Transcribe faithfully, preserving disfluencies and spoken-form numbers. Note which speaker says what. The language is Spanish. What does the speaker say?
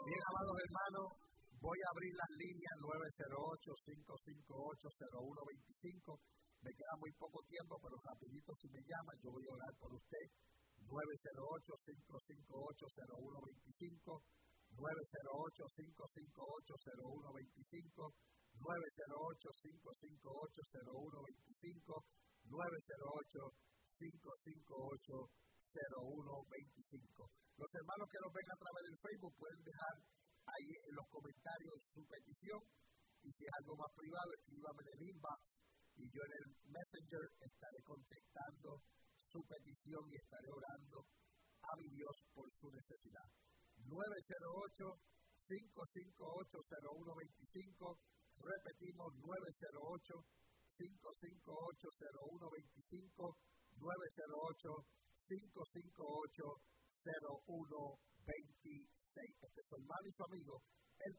Speaker 1: Bien, amados hermanos, voy a abrir las líneas nueve cero ocho, cinco cinco ocho, cero uno dos cinco. Me queda muy poco tiempo, pero rapidito si me llama, yo voy a orar por usted. nueve cero ocho, cinco cinco ocho, cero uno dos cinco, nueve cero ocho, cinco cinco ocho, cero uno dos cinco, nueve cero ocho, cinco cinco ocho, cero uno dos cinco, nueve cero ocho, cinco cinco ocho, cero uno dos cinco. Los hermanos que nos ven a través del Facebook pueden dejar ahí en los comentarios su petición, y si es algo más privado, escríbame en el inbox y yo en el Messenger estaré contestando su petición y estaré orando a mi Dios por su necesidad. nueve cero ocho, cinco cinco ocho, cero uno dos cinco, repetimos nueve cero ocho, cinco cinco ocho, cero uno dos cinco, nueve cero ocho, cinco cinco ocho, cero uno dos seis. Este es su hermano y su amigo, el